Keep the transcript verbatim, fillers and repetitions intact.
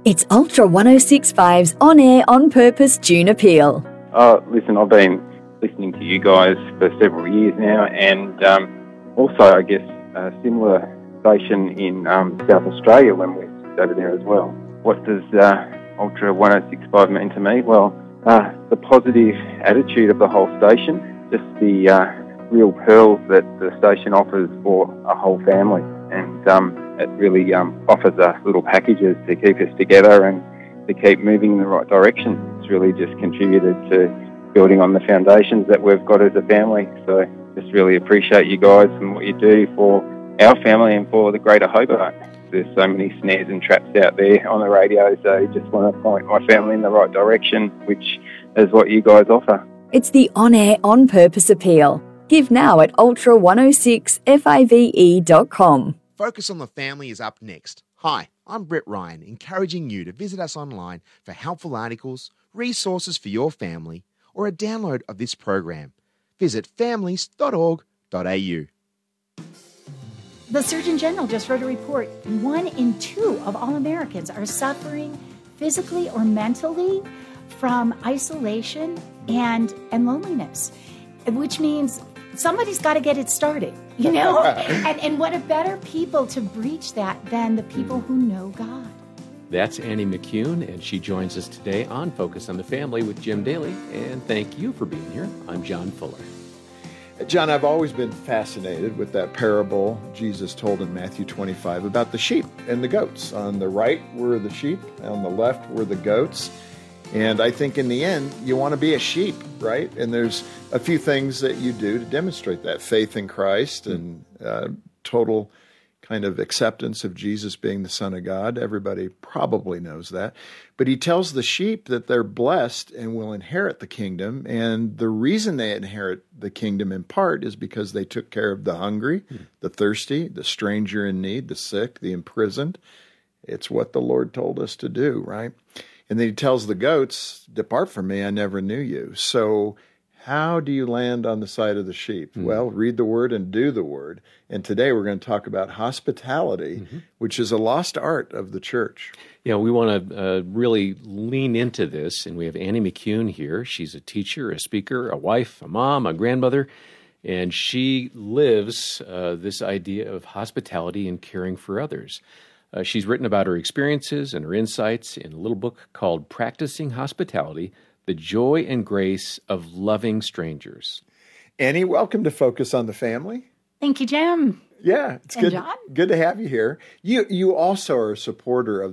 It's Ultra one oh six point five's On Air On Purpose June Appeal. Uh, listen, I've been listening to you guys for several years now, and um, also, I guess, a similar station in um, South Australia when we over there as well. What does uh, Ultra one oh six point five mean to me? Well, uh, the positive attitude of the whole station, just the uh, real pearls that the station offers for a whole family, and um, it really um, offers us little packages to keep us together and to keep moving in the right direction. It's really just contributed to building on the foundations that we've got as a family. So just really appreciate you guys and what you do for our family and for the greater Hobart. There's so many snares and traps out there on the radio, so just want to point my family in the right direction, which is what you guys offer. It's the On Air On Purpose Appeal. Give now at ultra one oh six five e dot com. Focus on the Family is up next. Hi, I'm Brett Ryan, encouraging you to visit us online for helpful articles, resources for your family, or a download of this program. Visit families dot org dot a u. The Surgeon General just wrote a report. One in two of all Americans are suffering physically or mentally from isolation and, and loneliness, which means somebody's got to get it started, you know? and, and what a better people to breach that than the people who know God. That's Annie McCune, and she joins us today on Focus on the Family with Jim Daly. And thank you for being here. I'm John Fuller. John, I've always been fascinated with that parable Jesus told in Matthew twenty-five about the sheep and the goats. On the right were the sheep, on the left were the goats. And I think in the end, you want to be a sheep, right? And there's a few things that you do to demonstrate that faith in Christ and uh, total kind of acceptance of Jesus being the Son of God. Everybody probably knows that. But he tells the sheep that they're blessed and will inherit the kingdom. And the reason they inherit the kingdom in part is because they took care of the hungry, mm. the thirsty, the stranger in need, the sick, the imprisoned. It's what the Lord told us to do, right? And then he tells the goats, depart from me, I never knew you. So how do you land on the side of the sheep? Mm. Well, read the word and do the word. And today we're going to talk about hospitality, mm-hmm. which is a lost art of the church. Yeah, we want to uh, really lean into this. And we have Annie McCune here. She's a teacher, a speaker, a wife, a mom, a grandmother. And she lives uh, this idea of hospitality and caring for others. Uh, she's written about her experiences and her insights in a little book called Practicing Hospitality, The Joy and Grace of Loving Strangers. Annie, welcome to Focus on the Family. Thank you, Jim. Yeah, it's and good, John? good to have you here. You you also are a supporter of